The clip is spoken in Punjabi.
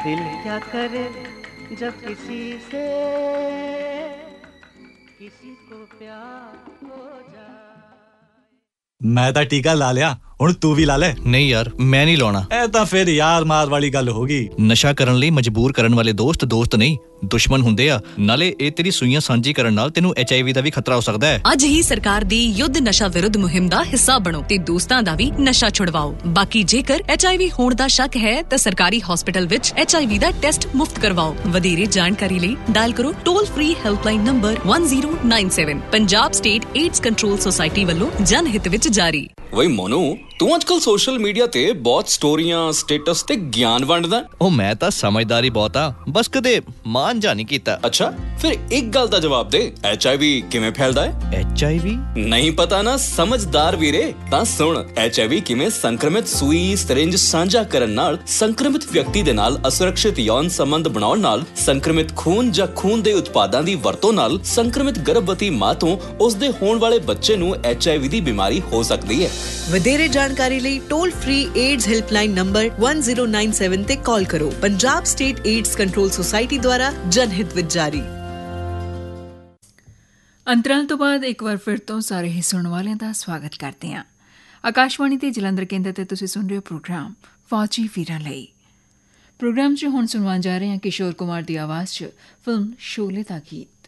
दिल क्या करे जब किसी को प्यार हो जाए। मैं ਤਾਂ ਟੀਕਾ ਲਾ ਲਿਆ ਹੁਣ ਤੂੰ ਵੀ ਲਾ ਲੈ। ਨਹੀਂ ਯਾਰ ਮੈਂ ਨਹੀਂ ਲਾਉਣਾ। ਇਹ ਤਾਂ ਫਿਰ ਯਾਰ ਮਾਰ ਵਾਲੀ ਗੱਲ ਹੋ ਗਈ। ਨਸ਼ਾ ਕਰਨ ਲਈ ਮਜਬੂਰ ਕਰਨ ਵਾਲੇ ਦੋਸਤ ਨਹੀਂ ਦੁਸ਼ਮਣ ਹੁੰਦੇ ਆ। ਨਾਲੇ ਇਹ ਤੇਰੀ ਸੂਈਆਂ ਸਾਂਝੀ ਕਰਨ ਨਾਲ ਤੈਨੂੰ HIV ਦਾ ਵੀ ਖਤਰਾ ਹੋ ਸਕਦਾ ਹੈ। ਅੱਜ ਹੀ ਸਰਕਾਰ ਦੀ ਯੁੱਧ ਨਸ਼ਾ ਵਿਰੁੱਧ ਮੁਹਿੰਮ ਦਾ ਹਿੱਸਾ ਬਣੋ ਤੇ ਦੋਸਤਾਂ ਦਾ ਵੀ ਨਸ਼ਾ ਛੁਡਵਾਓ। ਬਾਕੀ ਜੇਕਰ HIV ਹੋਣ ਦਾ ਸ਼ੱਕ ਹੈ ਤਾਂ ਸਰਕਾਰੀ ਹਸਪਤਾਲ ਵਿੱਚ HIV ਦਾ ਟੈਸਟ ਮੁਫਤ ਕਰਵਾਓ। ਵਧੇਰੇ ਜਾਣਕਾਰੀ ਲਈ ਡਾਇਲ ਕਰੋ toll free helpline number 1097। Punjab state AIDS control society ਵੱਲੋਂ ਜਨਹਿਤ ਵਿੱਚ ਜਾਰੀ। ਵਈ ਮੋਨੂ ਤੂੰ ਅੱਜਕੱਲ ਸੋਸ਼ਲ ਮੀਡੀਆ ਤੇ ਬਹੁਤ ਸਟੋਰੀਆਂ ਸਟੇਟਸ ਤੇ ਗਿਆਨ ਵੰਡਦਾ। ਉਹ ਮੈਂ ਤਾਂ ਸਮਝਦਾਰੀ ਬਹੁਤ ਆ ਬਸ ਕਦੇ ਮਾਨ ਜਾ ਨਹੀਂ ਕੀਤਾ। ਅੱਛਾ ਫਿਰ ਇੱਕ ਗੱਲ ਦਾ ਜਵਾਬ ਦੇ HIV ਕਿਵੇਂ ਫੈਲਦਾ ਹੈ? HIV ਨਹੀਂ ਪਤਾ ਨਾ ਸਮਝਦਾਰ ਵੀਰੇ ਤਾਂ ਸੁਣ HIV ਕਿਵੇਂ ਸੰਕਰਮਿਤ ਸੂਈ ਸਿਰਿੰਜ ਸਾਂਝਾ ਕਰਨ ਨਾਲ ਸੰਕਰਮਿਤ ਵਿਅਕਤੀ ਦੇ ਨਾਲ ਅਸੁਰੱਖਿਅਤ ਯੌਨ ਸੰਬੰਧ ਬਣਾਉਣ ਨਾਲ ਸੰਕਰਮਿਤ ਖੂਨ ਜਾਂ ਖੂਨ ਦੇ ਉਤਪਾਦਾਂ ਦੀ ਵਰਤੋਂ ਨਾਲ ਸੰਕਰਮਿਤ ਗਰਭਵਤੀ ਮਾਂ ਤੋਂ ਉਸਦੇ ਹੋਣ ਵਾਲੇ ਬੱਚੇ ਨੂੰ HIV ਦੀ ਬਿਮਾਰੀ ਹੋ ਸਕਦੀ ਹੈ। ਵਧੇਰੇ ਜਾਣਕਾਰੀ ਲਈ toll free AIDS helpline number 1097 ਤੇ ਕਾਲ ਕਰੋ। Punjab state AIDS control society ਦੁਆਰਾ ਜਨਹਿਤ ਵਿੱਚ ਜਾਰੀ। ਅੰਤਰਾਲ ਤੋਂ ਬਾਅਦ ਇੱਕ ਵਾਰ ਫਿਰ ਤੋਂ ਸਾਰੇ ਹੀ ਸੁਣਨ ਵਾਲਿਆਂ ਦਾ ਸਵਾਗਤ ਕਰਦੇ ਹਾਂ। ਆਕਾਸ਼ਵਾਣੀ ਤੇ ਜਲੰਧਰ ਕੇਂਦਰ ਤੇ ਤੁਸੀਂ ਸੁਣ ਰਹੇ ਹੋ ਪ੍ਰੋਗਰਾਮ ਫੌਜੀ ਵੀਰਾਂ ਲਈ। ਪ੍ਰੋਗਰਾਮ 'ਚ ਹੁਣ ਸੁਣਵਾਉਣ ਜਾ ਰਹੇ ਹਾਂ ਕਿਸ਼ੋਰ ਕੁਮਾਰ ਦੀ ਆਵਾਜ਼ 'ਚ ਫਿਲਮ ਸ਼ੋਲੇ ਦਾ ਗੀਤ।